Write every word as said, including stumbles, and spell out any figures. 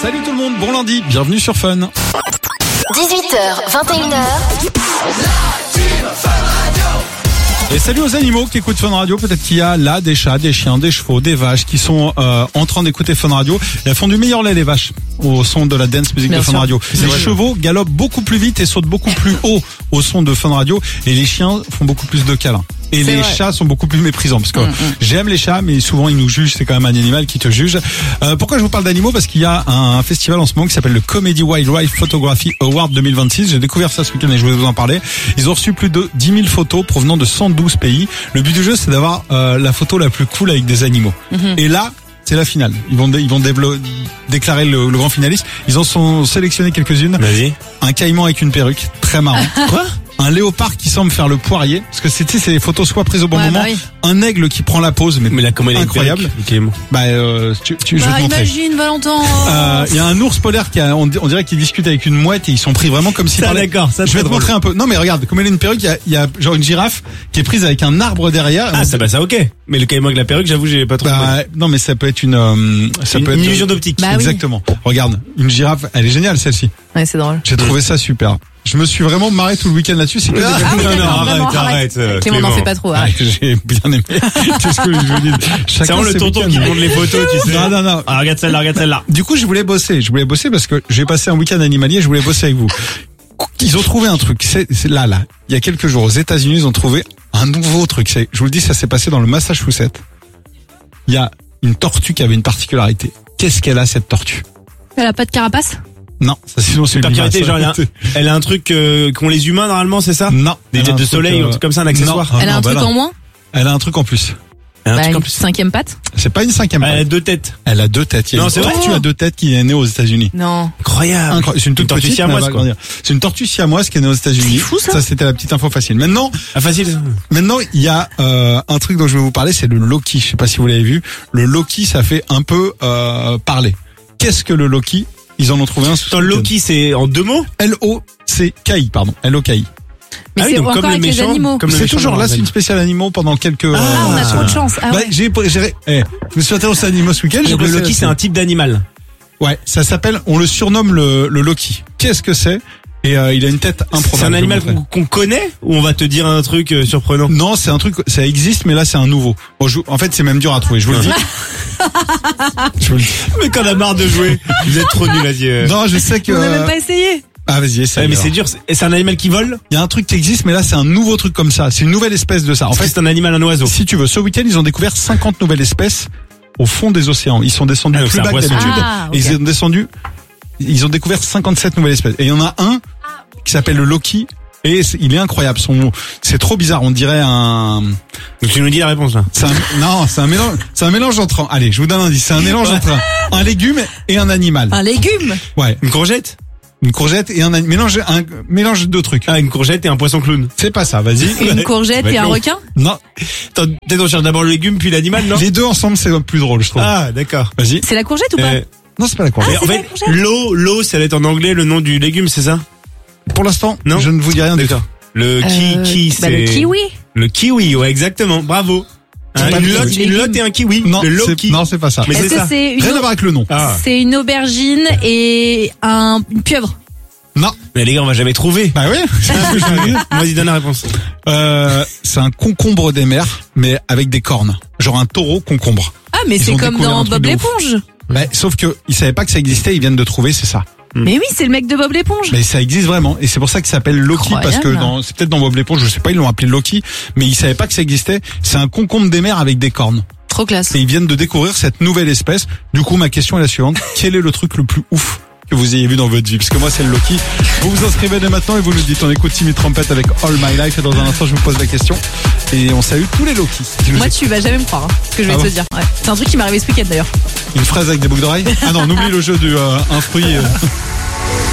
Salut tout le monde, bon lundi, bienvenue sur Fun. dix-huit heures, vingt et une heures. Et salut aux animaux qui écoutent Fun Radio. Peut-être qu'il y a là des chats, des chiens, des chevaux, des vaches qui sont euh, en train d'écouter Fun Radio. Et elles font du meilleur lait, les vaches, au son de la dance music Bien de Fun sûr. Radio. Les vrai. chevaux galopent beaucoup plus vite et sautent beaucoup plus haut au son de Fun Radio. Et les chiens font beaucoup plus de câlins. Et c'est les vrai. chats sont beaucoup plus méprisants parce que mmh, mmh. j'aime les chats, mais souvent ils nous jugent. C'est quand même un animal qui te juge. Euh, pourquoi je vous parle d'animaux? Parce qu'il y a un festival en ce moment qui s'appelle le Comedy Wildlife Photography Award deux mille vingt-six. J'ai découvert ça ce week-end et je voulais vous en parler. Ils ont reçu plus de dix mille photos provenant de cent douze pays. Le but du jeu, c'est d'avoir euh, la photo la plus cool avec des animaux. Mmh. Et là, c'est la finale. Ils vont, dé- ils vont dévelop- déclarer le, le grand finaliste. Ils en sont sélectionnés quelques-unes. Vas-y. Un caïman avec une perruque, très marrant. Quoi? Un léopard qui semble faire le poirier, parce que c'est, tu sais, c'est des photos soit prises au bon ouais, moment. Bah oui. Un aigle qui prend la pose, mais, mais là, comment incroyable. Bah, euh, tu, tu, bah, je vais te montrer. Imagine, Valentin. Euh, il y a un ours polaire qui a, on, on dirait qu'il discute avec une mouette et ils sont pris vraiment comme si. Ça, d'accord, ça, je vais te drôle. montrer un peu. Non, mais regarde, comme elle a une perruque, il y a, il y a genre une girafe qui est prise avec un arbre derrière. Ah, ça, bah, ça, ok. Mais le caïman avec la perruque, j'avoue, j'ai pas trop. Bah, non, mais ça peut être une, euh, ça une, peut être une illusion d'optique. Bah, Exactement. Oui. Regarde, une girafe, elle est géniale, celle-ci. Ouais, c'est drôle. J'ai trouvé ça super. Je me suis vraiment marré tout le week-end là-dessus. C'est que ah, des... oui, non, non, arrête, arrête, arrête. Euh, Clément n'en fait pas trop. Ah, j'ai bien aimé. Qu'est-ce que je veux dire? C'est vraiment le tonton qui monte les photos, tu sais. Non, non, non. Ah, regarde celle-là, regarde celle-là. Du coup, je voulais bosser. Je voulais bosser parce que j'ai passé un week-end animalier. Je voulais bosser avec vous. Ils ont trouvé un truc. C'est, c'est là, là. Il y a quelques jours, aux États-Unis, ils ont trouvé un nouveau truc. C'est, je vous le dis, ça s'est passé dans le Massachusetts. Il y a une tortue qui avait une particularité. Qu'est-ce qu'elle a, cette tortue? Elle a pas de carapace? Non, ça sinon c'est une particularité. Genre, elle a, elle a un truc euh, qu'ont les humains normalement, c'est ça? Non. Des têtes de soleil, euh... ou un truc comme ça, un accessoire. Non, elle a un non, truc bah en moins? Elle a un truc en plus. Elle a un bah, truc en une plus. cinquième patte? C'est pas une cinquième patte. Elle a deux têtes. Elle a deux têtes. Il y a non, une c'est vrai. tortue à deux têtes qui est née aux États-Unis. Non. Incroyable. Incroyable. C'est une toute une tortue petite siamoise, quoi. C'est une tortue siamoise qui est née aux États-Unis. C'est fou, ça. Ça, c'était la petite info facile. Maintenant. Ah, facile. Maintenant, il y a, euh, un truc dont je vais vous parler, c'est le Loki. Je sais pas si vous l'avez vu. Le Loki, ça fait un peu, euh, parler. Qu'est-ce que le Loki? Ils en ont trouvé un. Attends, Loki, c'est en deux mots? L O C K I, pardon. L O K I. Mais ah c'est oui, donc encore comme le avec méchant, les animaux. comme le c'est méchant toujours là, dans c'est une spéciale animaux pendant quelques. Ah, euh, on a trop de chance. Ah bah, ouais. j'ai, j'ai, eh, je me suis intéressé aux animaux ce week-end. Donc le Loki, c'est un type d'animal. Ouais, ça s'appelle, on le surnomme le, le Loki. Qu'est-ce que c'est? Et euh, il a une tête improbable. C'est un animal qu'on, qu'on connaît ou on va te dire un truc euh, surprenant? Non, c'est un truc, ça existe, mais là c'est un nouveau. Bon, je, en fait, c'est même dur à trouver. Je vous le dis. je vous le dis. Mais quand on a marre de jouer, vous êtes trop nuls à dire. Non, je sais que. On n'a même pas essayé. Ah vas-y, essaye. Ouais, mais alors. c'est dur. Et c'est un animal qui vole? Il y a un truc qui existe, mais là c'est un nouveau truc comme ça. C'est une nouvelle espèce de ça. En fait, c'est un animal, un oiseau. Si tu veux, ce week-end ils ont découvert cinquante nouvelles espèces au fond des océans. Ils sont descendus ah, plus bas que d'habitude. Ah, okay. Et ils ont descendu. Ils ont découvert cinquante-sept nouvelles espèces. Et il y en a un qui s'appelle le Loki. Et il est incroyable. Son, c'est trop bizarre. On dirait un. Donc tu nous dis la réponse là. C'est un, non, c'est un mélange. C'est un mélange entre. Un, allez, je vous donne un indice. C'est un mélange entre un, un légume et un animal. Un légume. Ouais. Une courgette. Une courgette et un mélange, un mélange de trucs. Ah, une courgette et un poisson clown. C'est pas ça. Vas-y. Une courgette et un requin. Non. Attends, peut-être on cherche d'abord le légume puis l'animal, non? Les deux ensemble, c'est plus drôle, je trouve. Ah, d'accord. Vas-y. C'est la courgette ou pas? Euh, non, c'est pas la courgette. Ah, en c'est fait, pas la courgette. l'eau, l'eau, ça va être en anglais le nom du légume, c'est ça? Pour l'instant, non, je ne vous dis rien du tout. Le euh, ki, ki, c'est... Bah, le kiwi. Le kiwi, ouais, exactement. Bravo. Hein, pas une, le lotte, kiwi. une lotte et un kiwi. Non, le c'est, Loki. non, c'est pas ça. Mais Est-ce c'est que ça. c'est une, Rien à voir avec le nom. Ah. c'est une aubergine et un, une pieuvre? Non. Mais les gars, on va jamais trouver. Bah oui. Vas-y, donne la réponse. Euh, c'est un concombre des mers, mais avec des cornes. Genre un taureau concombre. Ah, mais Ils c'est ont comme découvert un dans truc Bob de ouf. l'éponge. Bah, sauf que ils savaient pas que ça existait, ils viennent de trouver, c'est ça. Mais oui, c'est le mec de Bob l'éponge. Mais ça existe vraiment, et c'est pour ça qu'il s'appelle Loki, Incroyable. parce que dans, c'est peut-être dans Bob l'éponge, je sais pas, ils l'ont appelé Loki, mais ils savaient pas que ça existait. C'est un concombre des mers avec des cornes. Trop classe. Et ils viennent de découvrir cette nouvelle espèce. Du coup, ma question est la suivante. Quel est le truc le plus ouf que vous ayez vu dans votre vie? Parce que moi, c'est le Loki. Vous vous inscrivez dès maintenant et vous nous dites. On écoute Timmy Trumpet avec All My Life. Et dans un instant, je vous pose la question. Et on salue tous les Loki. Moi, tu vas jamais me croire, hein, ce que je vais Ah te bon dire. Ouais. C'est un truc qui m'est arrivé ce week-end d'ailleurs. Une fraise avec des boucles d'oreilles. Ah non, on oublie le jeu du euh, un fruit. Euh...